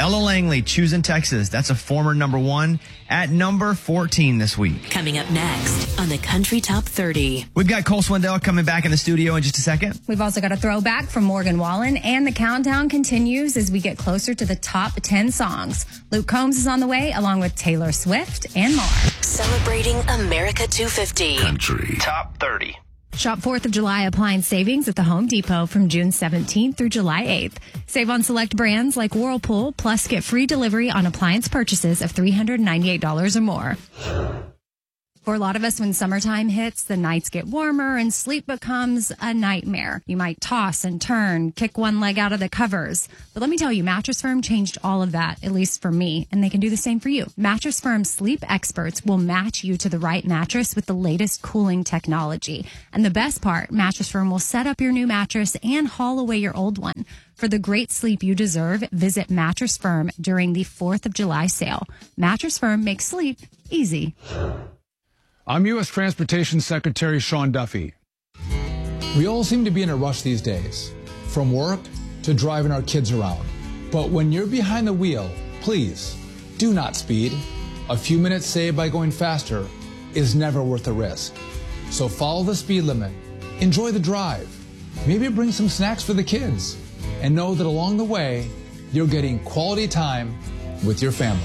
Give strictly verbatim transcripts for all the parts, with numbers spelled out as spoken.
Ella Langley, Choosing Texas. That's a former number one at number fourteen this week. Coming up next on the Country Top thirty. We've got Cole Swindell coming back in the studio in just a second. We've also got a throwback from Morgan Wallen, and the countdown continues as we get closer to the top ten songs. Luke Combs is on the way, along with Taylor Swift and more. Celebrating America two fifty. Country Top thirty. Shop fourth of July appliance savings at the Home Depot from June seventeenth through July eighth. Save on select brands like Whirlpool, plus get free delivery on appliance purchases of three hundred ninety-eight dollars or more. For a lot of us, when summertime hits, the nights get warmer and sleep becomes a nightmare. You might toss and turn, kick one leg out of the covers. But let me tell you, Mattress Firm changed all of that, at least for me, and they can do the same for you. Mattress Firm sleep experts will match you to the right mattress with the latest cooling technology. And the best part, Mattress Firm will set up your new mattress and haul away your old one. For the great sleep you deserve, visit Mattress Firm during the fourth of July sale. Mattress Firm makes sleep easy. I'm U S Transportation Secretary Sean Duffy. We all seem to be in a rush these days, from work to driving our kids around. But when you're behind the wheel, please do not speed. A few minutes saved by going faster is never worth the risk. So follow the speed limit, enjoy the drive, maybe bring some snacks for the kids, and know that along the way, you're getting quality time with your family.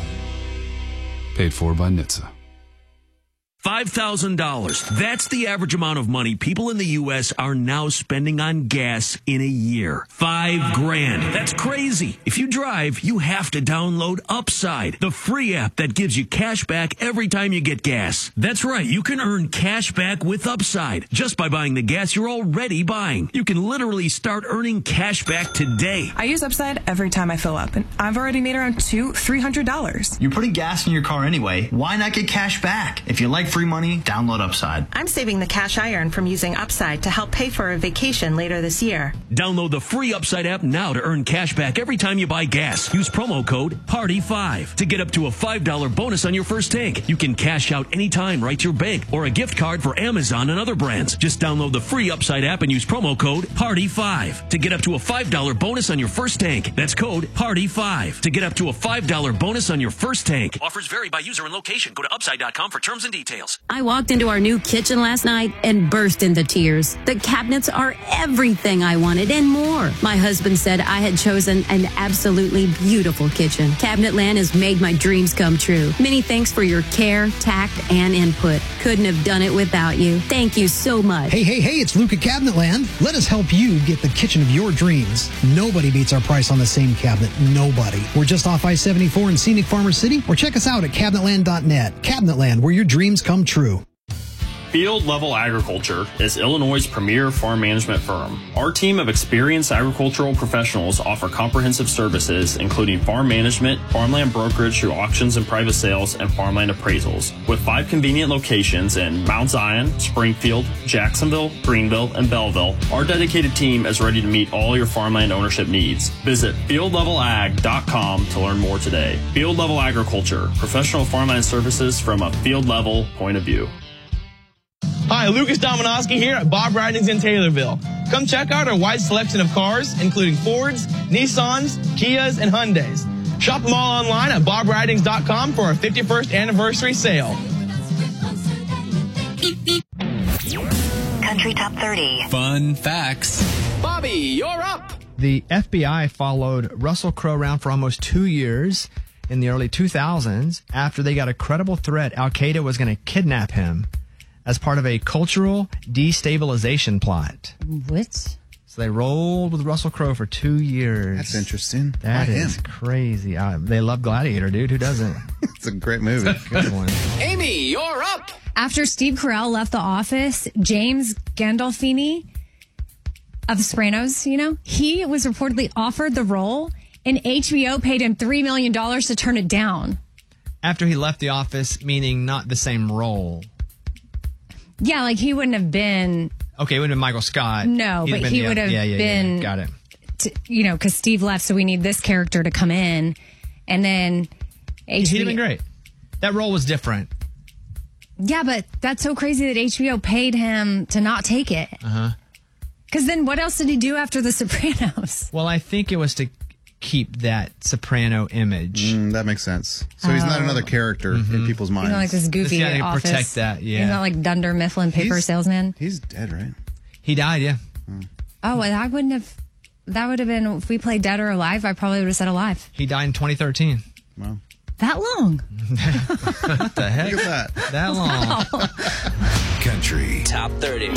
paid for by N H T S A. five thousand dollars. That's the average amount of money people in the U S are now spending on gas in a year. Five grand. That's crazy. If you drive, you have to download Upside, the free app that gives you cash back every time you get gas. That's right. You can earn cash back with Upside just by buying the gas you're already buying. You can literally start earning cash back today. I use Upside every time I fill up, and I've already made around two, three hundred dollars. You're putting gas in your car anyway. Why not get cash back? If you like free money, download Upside. I'm saving the cash I earn from using Upside to help pay for a vacation later this year. Download the free Upside app now to earn cash back every time you buy gas. Use promo code party five to get up to a five dollar bonus on your first tank. You can cash out anytime right to your bank or a gift card for Amazon and other brands. Just download the free Upside app and use promo code party five to get up to a five dollar bonus on your first tank. That's code party five to get up to a five dollar bonus on your first tank. Offers vary by user and location. Go to upside dot com for terms and details. I walked into our new kitchen last night and burst into tears. The cabinets are everything I wanted and more. My husband said I had chosen an absolutely beautiful kitchen. Cabinetland has made my dreams come true. Many thanks for your care, tact, and input. Couldn't have done it without you. Thank you so much. Hey, hey, hey, it's Luke at Cabinetland. Let us help you get the kitchen of your dreams. Nobody beats our price on the same cabinet. Nobody. We're just off I seventy-four in scenic Farmer City, or check us out at cabinetland dot net. Cabinetland, where your dreams come true. Field Level Agriculture is Illinois' premier farm management firm. Our team of experienced agricultural professionals offer comprehensive services, including farm management, farmland brokerage through auctions and private sales, and farmland appraisals. With five convenient locations in Mount Zion, Springfield, Jacksonville, Greenville, and Belleville, our dedicated team is ready to meet all your farmland ownership needs. Visit field level ag dot com to learn more today. Field Level Agriculture, professional farmland services from a field level point of view. Hi, Lucas Dominowski here at Bob Ridings in Taylorville. Come check out our wide selection of cars, including Fords, Nissans, Kias, and Hyundais. Shop them all online at bob ridings dot com for our fifty-first anniversary sale. Country Top thirty. Fun facts. Bobby, you're up. The F B I followed Russell Crowe around for almost two years in the early two thousands after they got a credible threat Al-Qaeda was going to kidnap him as part of a cultural destabilization plot. What? So they rolled with Russell Crowe for two years. That's interesting. That Why is him? crazy. Uh, they love Gladiator, dude. Who doesn't? It's a great movie. Good one. Amy, you're up. After Steve Carell left The Office, James Gandolfini of The Sopranos, you know, he was reportedly offered the role, and H B O paid him three million dollars to turn it down. After he left The Office, meaning not the same role. Yeah, like he wouldn't have been. Okay, it wouldn't have been Michael Scott. No, He'd but been he the- would have yeah, yeah, been. Yeah, got it. To, you know, because Steve left, so we need this character to come in, and then H B O. He'd have been great. That role was different. Yeah, but that's so crazy that H B O paid him to not take it. Uh huh. Because then what else did he do after The Sopranos? Well, I think it was to keep that soprano image. Mm, that makes sense. So he's not Oh. another character Mm-hmm. in people's minds. He's not like this goofy Just gotta office. protect that, yeah. He's not like Dunder Mifflin paper He's- salesman. He's dead, right? He died, yeah. Oh, and I wouldn't have. That would have been if we played Dead or Alive. I probably would have said Alive. He died in twenty thirteen. Wow. That long. What the heck? Look at that. That long. Country Top thirty.